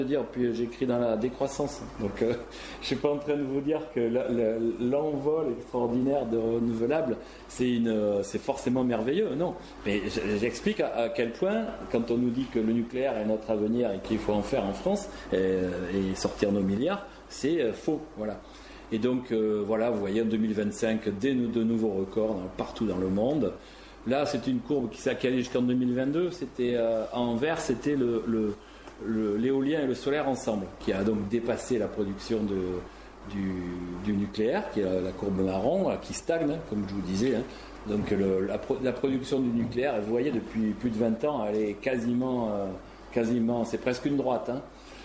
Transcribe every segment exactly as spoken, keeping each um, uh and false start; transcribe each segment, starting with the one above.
dire, puis j'écris dans la décroissance, donc euh, je suis pas en train de vous dire que la, la, l'envol extraordinaire de renouvelables c'est, une, c'est forcément merveilleux, non, mais j'explique à, à quel point quand on nous dit que le nucléaire est notre avenir et qu'il faut en faire en France et, et sortir nos milliards, c'est euh, faux, voilà. Et donc euh, voilà, vous voyez en deux mille vingt-cinq des de nouveaux records dans, partout dans le monde. Là c'est une courbe qui s'est calée jusqu'en deux mille vingt-deux, c'était euh, en vert, c'était le, le Le, l'éolien et le solaire ensemble, qui a donc dépassé la production de, du, du nucléaire, qui est la, la courbe marron, là, qui stagne, hein, comme je vous disais. Hein. Donc le, la, la production du nucléaire, vous voyez, depuis plus de vingt ans, elle est quasiment, euh, quasiment c'est presque une droite. Hein.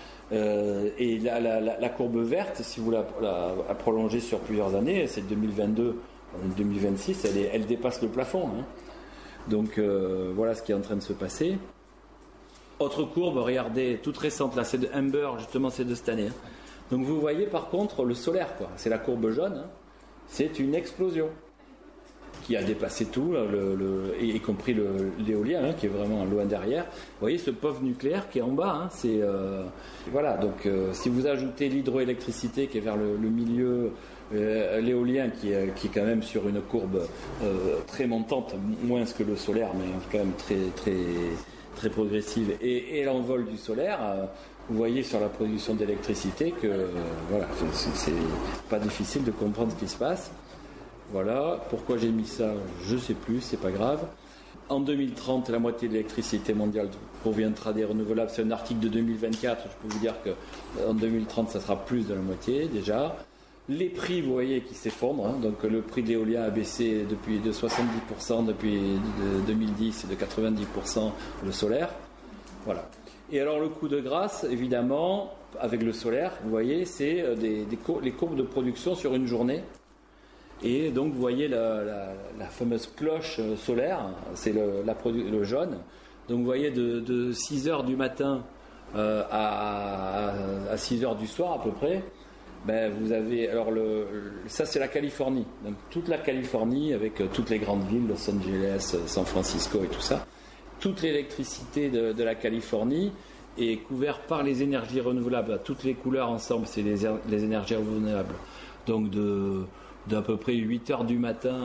Euh, et la, la, la, la courbe verte, si vous la, la, la prolongez sur plusieurs années, c'est deux mille vingt-deux, deux mille vingt-six, elle, est, elle dépasse le plafond. Hein. Donc euh, voilà ce qui est en train de se passer. Autre courbe, regardez, toute récente, là, c'est de Amber, justement, c'est de cette année. Hein. Donc vous voyez par contre le solaire, quoi. C'est la courbe jaune, hein. C'est une explosion qui a dépassé tout, le, le, y compris le, l'éolien, hein, qui est vraiment loin derrière. Vous voyez ce pauvre nucléaire qui est en bas, hein, c'est, euh, voilà, donc euh, si vous ajoutez l'hydroélectricité qui est vers le, le milieu, euh, l'éolien qui est, qui est quand même sur une courbe euh, très montante, moins que le solaire, mais quand même très... très très progressive, et, et l'envol du solaire, euh, vous voyez sur la production d'électricité que euh, voilà, c'est, c'est pas difficile de comprendre ce qui se passe. Voilà, pourquoi j'ai mis ça, je sais plus, c'est pas grave. En deux mille trente, la moitié de l'électricité mondiale proviendra des renouvelables. C'est un article de deux mille vingt-quatre, je peux vous dire qu'en deux mille trente, ça sera plus de la moitié déjà. Les prix, vous voyez, qui s'effondrent. Hein. Donc le prix de l'éolien a baissé depuis de soixante-dix pour cent depuis deux mille dix et de quatre-vingt-dix pour cent le solaire. Voilà. Et alors le coup de grâce, évidemment, avec le solaire, vous voyez, c'est des, des cour- les courbes de production sur une journée. Et donc vous voyez la, la, la fameuse cloche solaire, c'est le, la produ- le jaune. Donc vous voyez de, de six heures du matin euh, à, à six heures du soir à peu près. Ben, vous avez, alors le, ça c'est la Californie, donc toute la Californie avec euh, toutes les grandes villes, Los Angeles, San Francisco et tout ça, toute l'électricité de, de la Californie est couverte par les énergies renouvelables, à toutes les couleurs ensemble, c'est les, les énergies renouvelables, donc de, d'à peu près huit heures du matin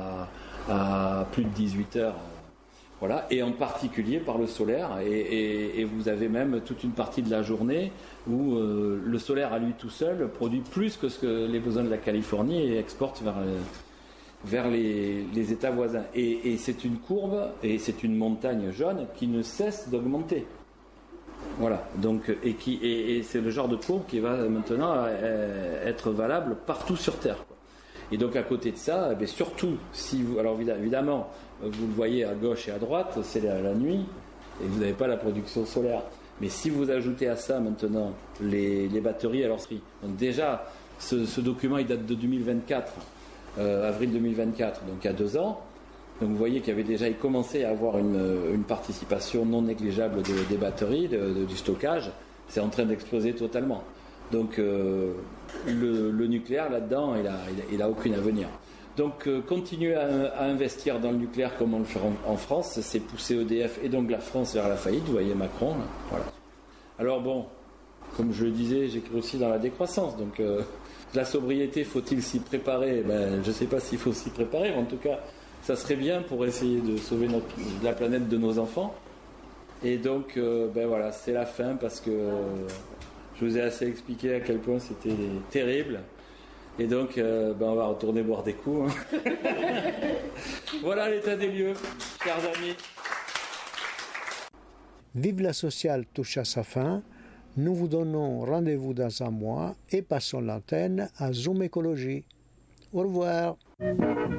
à, à plus de dix-huit heures. Voilà, et en particulier par le solaire, et, et, et vous avez même toute une partie de la journée où euh, le solaire à lui tout seul produit plus que ce que les besoins de la Californie et exporte vers, euh, vers les, les États voisins. Et, et c'est une courbe, et c'est une montagne jaune qui ne cesse d'augmenter. Voilà, donc, et, qui, et, et c'est le genre de courbe qui va maintenant euh, être valable partout sur Terre, quoi. Et donc à côté de ça, eh bien, surtout si vous, alors évidemment, vous le voyez à gauche et à droite, c'est la, la nuit et vous n'avez pas la production solaire. Mais si vous ajoutez à ça maintenant les, les batteries, alors donc déjà ce, ce document il date de deux mille vingt-quatre, euh, avril deux mille vingt-quatre, donc il y a deux ans. Donc vous voyez qu'il y avait déjà, il commençait à avoir une, une participation non négligeable de, des batteries, de, de, du stockage. C'est en train d'exploser totalement. Donc euh, le, le nucléaire là-dedans, il a, il a, il a aucun avenir. Donc euh, continuer à, à investir dans le nucléaire comme on le fait en, en France, c'est pousser E D F et donc la France vers la faillite. Vous voyez Macron, là. Voilà. Alors bon, comme je le disais, j'écris aussi dans la décroissance. Donc euh, la sobriété, faut-il s'y préparer? Ben, je ne sais pas s'il faut s'y préparer, mais en tout cas, ça serait bien pour essayer de sauver notre, la planète de nos enfants. Et donc, euh, ben voilà, c'est la fin parce que euh, je vous ai assez expliqué à quel point c'était terrible. Et donc, euh, ben on va retourner boire des coups. Hein. Voilà l'état des lieux, chers amis. Vive la sociale touche à sa fin. Nous vous donnons rendez-vous dans un mois et passons l'antenne à Zoom Écologie. Au revoir.